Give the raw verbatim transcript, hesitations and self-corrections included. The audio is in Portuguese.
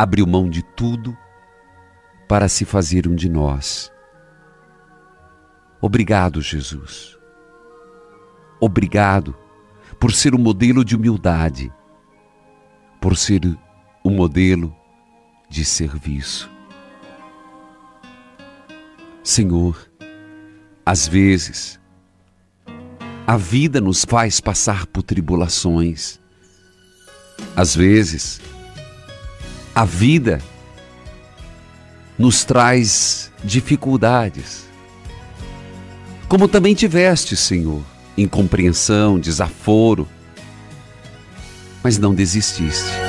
abriu mão de tudo para se fazer um de nós. Obrigado, Jesus. Obrigado por ser um modelo de humildade, por ser um modelo de serviço. Senhor, às vezes, a vida nos faz passar por tribulações. Às vezes, a vida nos traz dificuldades. Como também tiveste, Senhor, incompreensão, desaforo, mas não desististe.